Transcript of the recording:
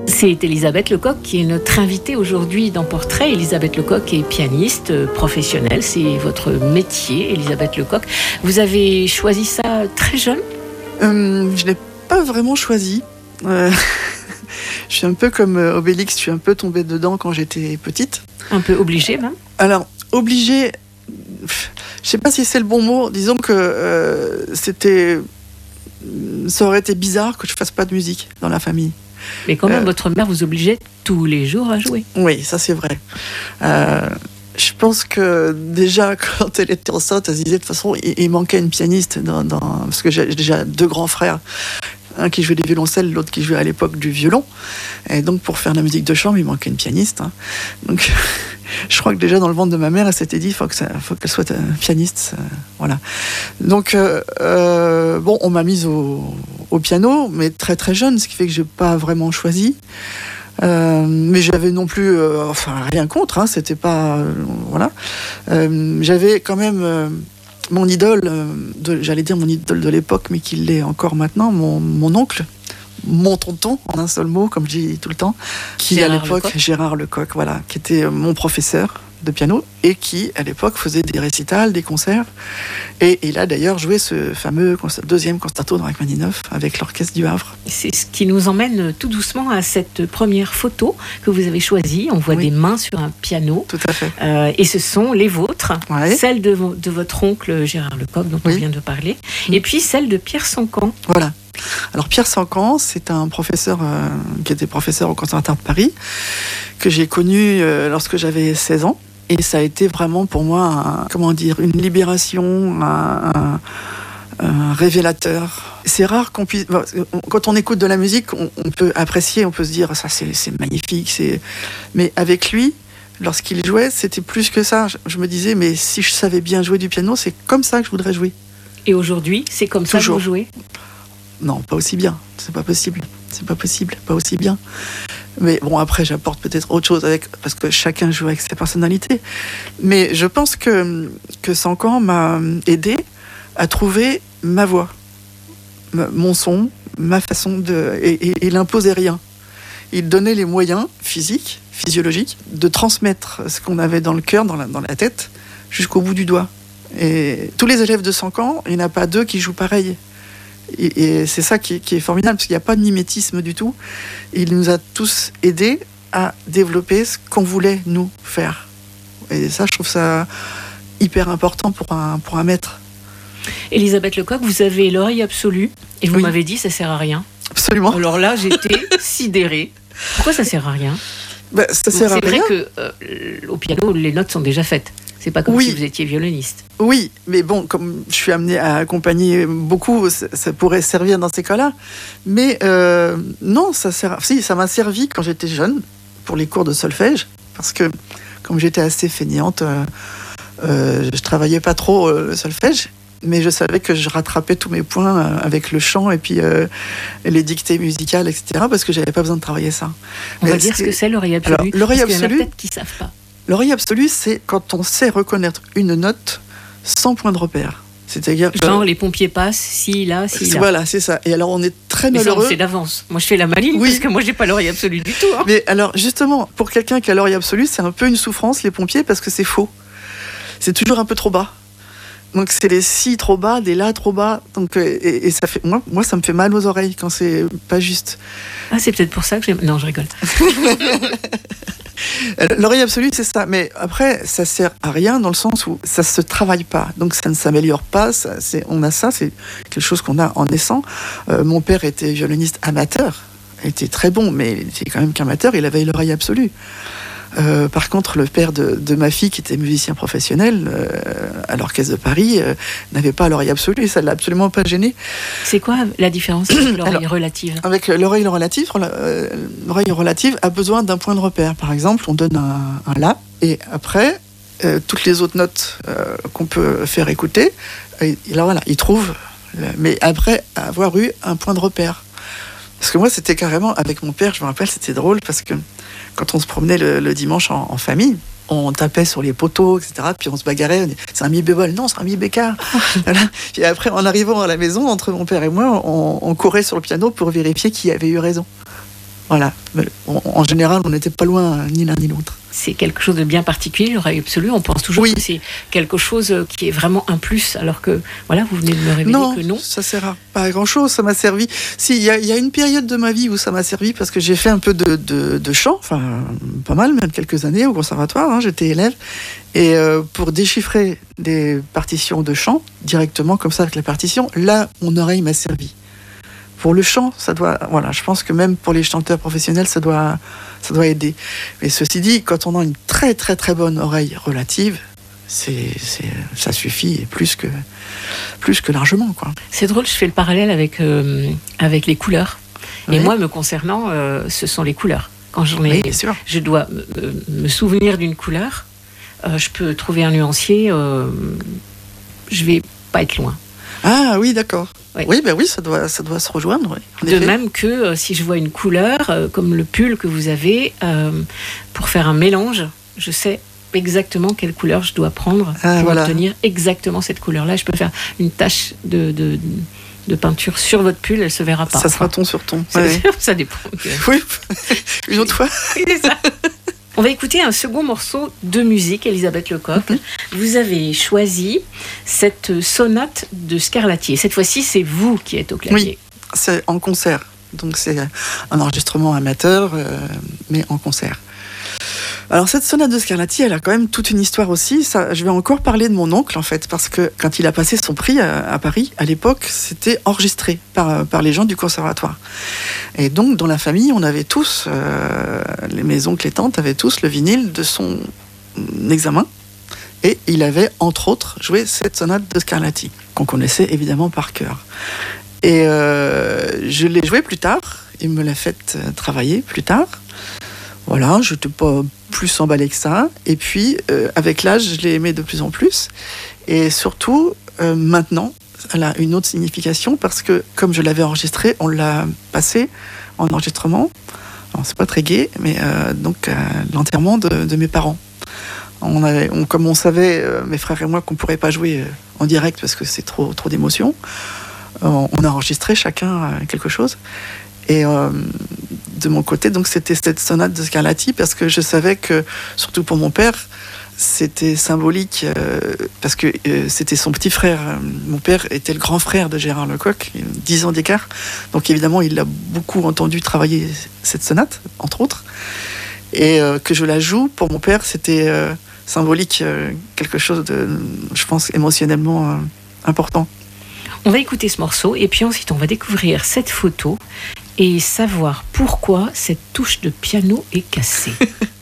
C'est Elisabeth Lecoq qui est notre invitée aujourd'hui dans Portrait. Elisabeth Lecoq est pianiste professionnelle, c'est votre métier, Elisabeth Lecoq. Vous avez choisi ça très jeune ? Je ne l'ai pas vraiment choisi. Je suis un peu comme Obélix, je suis un peu tombée dedans quand j'étais petite. Un peu obligée même ? Alors, obligée, je ne sais pas si c'est le bon mot. Disons que ça aurait été bizarre que je ne fasse pas de musique dans la famille. Mais quand même, votre mère vous obligeait tous les jours à jouer. Oui, ça c'est vrai. Je pense que déjà, quand elle était enceinte, elle se disait de toute façon, il manquait une pianiste, parce que j'ai déjà 2 grands frères. Un qui jouait du violoncelle, l'autre qui jouait à l'époque du violon. Et donc, pour faire de la musique de chambre, il manquait une pianiste. Donc, je crois que déjà dans le ventre de ma mère, elle s'était dit, il faut qu'elle soit pianiste. Voilà. Donc, on m'a mise au piano, mais très très jeune, ce qui fait que je n'ai pas vraiment choisi. Mais j'avais non plus, rien contre. C'était pas, voilà. J'avais quand même. Mon idole, j'allais dire mon idole de l'époque, mais qui l'est encore maintenant, mon oncle, mon tonton, en un seul mot, comme je dis tout le temps, qui à l'époque, Gérard Lecoq, voilà, qui était mon professeur de piano et qui, à l'époque, faisait des récitals, des concerts. Et il a d'ailleurs joué ce fameux 2e concerto de Rachmaninoff avec l'orchestre du Havre. C'est ce qui nous emmène tout doucement à cette première photo que vous avez choisie. On voit des mains sur un piano. Tout à fait. Et ce sont les vôtres, celles de votre oncle Gérard Lecoq, dont on vient de parler, et puis celle de Pierre Sancan. Voilà. Alors Pierre Sancan, c'est un professeur qui était professeur au Conservatoire de Paris, que j'ai connu lorsque j'avais 16 ans. Et ça a été vraiment pour moi, une libération, un révélateur. C'est rare qu'on puisse... Quand on écoute de la musique, on peut apprécier, on peut se dire, ça c'est magnifique. Mais avec lui, lorsqu'il jouait, c'était plus que ça. Je me disais, mais si je savais bien jouer du piano, c'est comme ça que je voudrais jouer. Et aujourd'hui, c'est comme ça que vous jouez ? Non, pas aussi bien. C'est pas possible. Pas aussi bien. Mais bon, après, j'apporte peut-être autre chose parce que chacun joue avec sa personnalité. Mais je pense que Sancan m'a aidé à trouver ma voix, mon son, ma façon de... Et il n'imposait rien. Il donnait les moyens physiques, physiologiques, de transmettre ce qu'on avait dans le cœur, dans la tête, jusqu'au bout du doigt. Et tous les élèves de Sancan, il n'y en a pas 2 qui jouent pareil. Et c'est ça qui est formidable, parce qu'il n'y a pas de mimétisme du tout. Il nous a tous aidés à développer ce qu'on voulait, nous, faire. Et ça, je trouve ça hyper important pour un maître. Elisabeth Lecoq, vous avez l'oreille absolue, et vous m'avez dit ça sert à rien. Absolument. Alors là, j'étais sidérée. Pourquoi ça sert à rien ? Ça sert à rien. C'est vrai qu'au piano, les notes sont déjà faites. C'est pas comme si vous étiez violoniste. Oui, mais bon, comme je suis amenée à accompagner beaucoup, ça pourrait servir dans ces cas-là. Mais non, ça m'a servi quand j'étais jeune, pour les cours de solfège, parce que comme j'étais assez fainéante, je travaillais pas trop le solfège, mais je savais que je rattrapais tous mes points avec le chant et puis les dictées musicales, etc., parce que j'avais pas besoin de travailler ça. On va dire ce que c'est l'oreille absolue. Alors, l'oreille absolue, il y en a peut-être qui savent pas. L'oreille absolue, c'est quand on sait reconnaître une note sans point de repère. C'est-à-dire genre les pompiers passent, si là. Voilà, c'est ça. Et alors on est très malheureux. Mais ça, on sait d'avance. Moi, je fais la maligne parce que moi, j'ai pas l'oreille absolue du tout. Hein. Mais alors, justement, pour quelqu'un qui a l'oreille absolue, c'est un peu une souffrance, les pompiers, parce que c'est faux. C'est toujours un peu trop bas. Donc c'est les si trop bas, des la trop bas. Donc et ça fait moi ça me fait mal aux oreilles quand c'est pas juste. Ah, c'est peut-être pour ça que non, je rigole. L'oreille absolue, c'est ça. Mais après, ça sert à rien dans le sens où ça se travaille pas. Donc ça ne s'améliore pas. C'est quelque chose qu'on a en naissant. Mon père était violoniste amateur. Il était très bon, mais il était quand même qu'amateur. Il avait l'oreille absolue. Par contre, le père de ma fille, qui était musicien professionnel à l'Orchestre de Paris, n'avait pas l'oreille absolue et ça ne l'a absolument pas gêné. C'est quoi la différence avec l'oreille relative ? Avec l'oreille relative a besoin d'un point de repère. Par exemple, on donne un La et après, toutes les autres notes qu'on peut faire écouter, alors voilà, il trouve, mais après avoir eu un point de repère. Parce que moi, c'était carrément, avec mon père, je me rappelle, c'était drôle parce que quand on se promenait le dimanche en famille, on tapait sur les poteaux, etc. Puis on se bagarrait, on dit, c'est un mi bémol, non, c'est un mi bécard. Voilà. Et après, en arrivant à la maison, entre mon père et moi, on courait sur le piano pour vérifier qui avait eu raison. Voilà. Mais en général, on n'était pas loin ni l'un ni l'autre. C'est quelque chose de bien particulier, l'oreille absolue. On pense toujours Oui. que c'est quelque chose qui est vraiment un plus, alors que, voilà, vous venez de me révéler que non. Ça sert pas à grand-chose. Ça m'a servi. Si, il y a une période de ma vie où ça m'a servi parce que j'ai fait un peu de chant, enfin, pas mal, même quelques années au conservatoire, hein, j'étais élève. Et pour déchiffrer des partitions de chant, directement, comme ça, avec la partition, là, mon oreille m'a servi. Pour le chant, ça doit, voilà, je pense que même pour les chanteurs professionnels, ça doit aider. Mais ceci dit, quand on a une très très très bonne oreille relative, ça suffit et plus que largement, quoi. C'est drôle, je fais le parallèle avec les couleurs. Oui. Et moi, me concernant, ce sont les couleurs. Quand Oui, bien sûr. je dois me souvenir d'une couleur, je peux trouver un nuancier, je vais pas être loin. Ah oui, d'accord. Oui. Oui, ben oui, ça doit se rejoindre. Oui, en De effet. même que si je vois une couleur, comme le pull que vous avez, pour faire un mélange, je sais exactement quelle couleur je dois prendre pour voilà. obtenir exactement cette couleur-là. Je peux faire une tache de peinture sur votre pull, elle ne se verra pas. Ça sera ton sur ton. Ça, Ouais. ça dépend. Oui, une autre fois. Oui, c'est ça. On va écouter un second morceau de musique, Elisabeth Lecoq. Vous avez choisi cette sonate de Scarlatti. Et cette fois-ci, c'est vous qui êtes au clavier. Oui, c'est en concert. Donc c'est un enregistrement amateur, mais en concert. Alors cette sonate de Scarlatti, elle a quand même toute une histoire aussi. Ça, je vais encore parler de mon oncle en fait, parce que quand il a passé son prix à Paris, à l'époque, c'était enregistré par les gens du conservatoire. Et donc dans la famille, on avait tous, mes oncles et tantes avaient tous le vinyle de son examen. Et il avait entre autres joué cette sonate de Scarlatti, qu'on connaissait évidemment par cœur. Et je l'ai joué plus tard. Il me l'a fait travailler plus tard. Voilà, je n'étais pas plus emballée que ça. Et puis, avec l'âge, je l'ai aimé de plus en plus. Et surtout, maintenant, elle a une autre signification parce que, comme je l'avais enregistrée, on l'a passée en enregistrement. Alors, c'est pas très gai, mais donc l'enterrement de mes parents. Comme on savait, mes frères et moi, qu'on ne pourrait pas jouer en direct parce que c'est trop d'émotions, on a enregistré chacun quelque chose. Et de mon côté, donc c'était cette sonate de Scarlatti parce que je savais que, surtout pour mon père, c'était symbolique parce que c'était son petit frère. Mon père était le grand frère de Gérard Lecoq, 10 ans d'écart. Donc évidemment, il a beaucoup entendu travailler cette sonate, entre autres. Et que je la joue, pour mon père, c'était symbolique, quelque chose de, je pense, émotionnellement important. On va écouter ce morceau et puis ensuite on va découvrir cette photo et savoir pourquoi cette touche de piano est cassée.